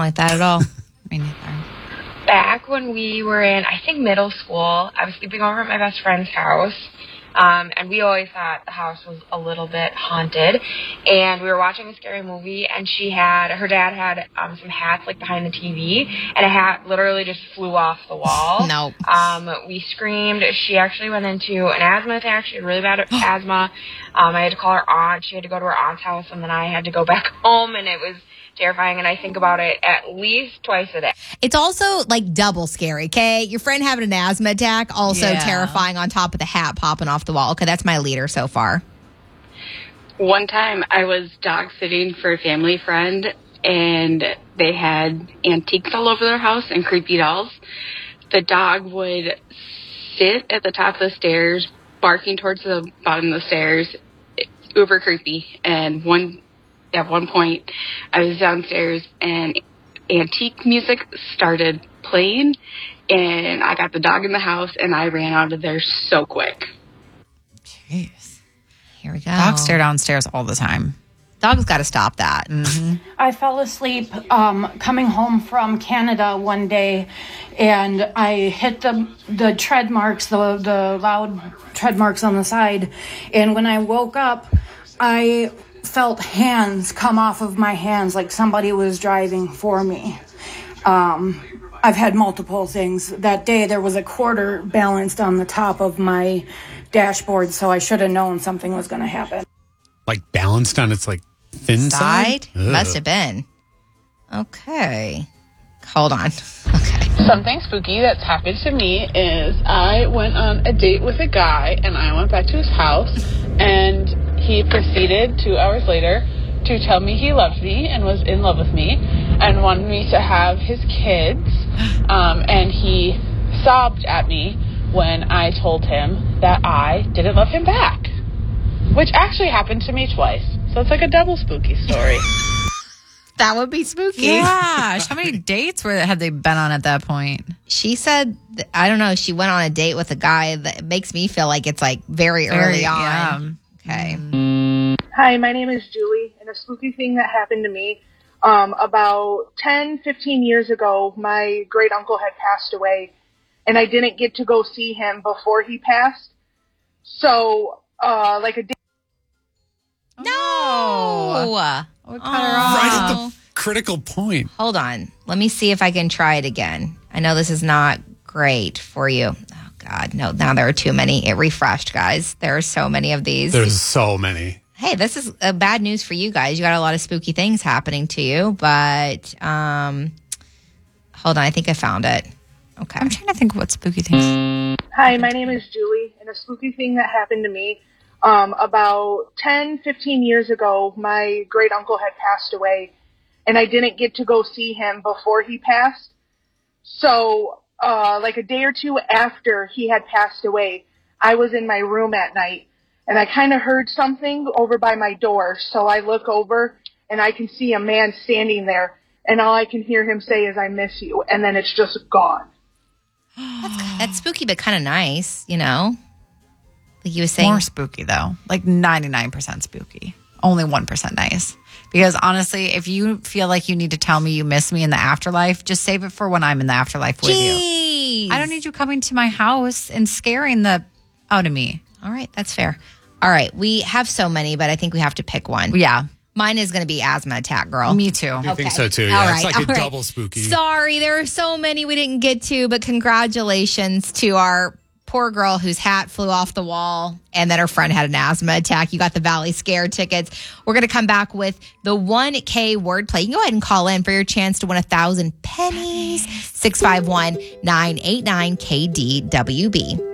like that at all. Me neither. Back when we were in, I think, middle school, I was sleeping over at my best friend's house. And we always thought the house was a little bit haunted. And we were watching a scary movie, and her dad had some hats like behind the TV, and a hat literally just flew off the wall. No. We screamed. She actually went into an asthma attack. She had really bad asthma. I had to call her aunt. She had to go to her aunt's house, and then I had to go back home, and it was terrifying, and I think about it at least twice a day. It's also like double scary, okay? Your friend having an asthma attack, also terrifying on top of the hat popping off the wall. Okay, that's my leader so far. One time I was dog sitting for a family friend, and they had antiques all over their house and creepy dolls. The dog would sit at the top of the stairs, barking towards the bottom of the stairs. Uber creepy. And at one point, I was downstairs and antique music started playing, and I got the dog in the house, and I ran out of there so quick. Jeez. Here we go. Dogs stare downstairs all the time. Dog's got to stop that. Mm-hmm. I fell asleep coming home from Canada one day, and I hit the tread marks, the loud tread marks on the side. And when I woke up, I felt hands come off of my hands like somebody was driving for me. I've had multiple things. That day there was a quarter balanced on the top of my dashboard, so I should have known something was going to happen. Like balanced on its like thin side? Must have been. Okay. Hold on. Okay. Something spooky that's happened to me is I went on a date with a guy, and I went back to his house, and he proceeded 2 hours later to tell me he loved me and was in love with me and wanted me to have his kids. And he sobbed at me when I told him that I didn't love him back, which actually happened to me twice. So it's like a double spooky story. That would be spooky. Gosh, how many dates had they been on at that point? She said, I don't know, she went on a date with a guy that makes me feel like it's like very early on. Yeah. Okay. Hi, my name is Julie, and a spooky thing that happened to me about 10, 15 years ago, my great uncle had passed away, and I didn't get to go see him before he passed. So, like a day. No! We cut her off. Right at the critical point. Hold on. Let me see if I can try it again. I know this is not great for you. Oh, God. No, now there are too many. It refreshed, guys. There are so many of these. There's so many. Hey, this is bad news for you guys. You got a lot of spooky things happening to you, but hold on. I think I found it. Okay. I'm trying to think what spooky things. Hi, my name is Julie, and a spooky thing that happened to me about 10, 15 years ago, my great uncle had passed away, and I didn't get to go see him before he passed. So, like a day or two after he had passed away, I was in my room at night, and I kind of heard something over by my door. So I look over, and I can see a man standing there, and all I can hear him say is, "I miss you," and then it's just gone. That's spooky, but kind of nice, you know? Like you were saying. More spooky, though. Like 99% spooky. Only 1% nice. Because honestly, if you feel like you need to tell me you miss me in the afterlife, just save it for when I'm in the afterlife with you. I don't need you coming to my house and scaring the out of me. All right, that's fair. All right, we have so many, but I think we have to pick one. Yeah. Mine is going to be asthma attack, girl. Me too. I think so too. Yeah, it's like a double spooky. Sorry, there are so many we didn't get to, but congratulations to our poor girl whose hat flew off the wall and then her friend had an asthma attack. You got the Valley Scare tickets. We're going to come back with the 1K wordplay. You can go ahead and call in for your chance to win 1,000 pennies. 651-989-KDWB.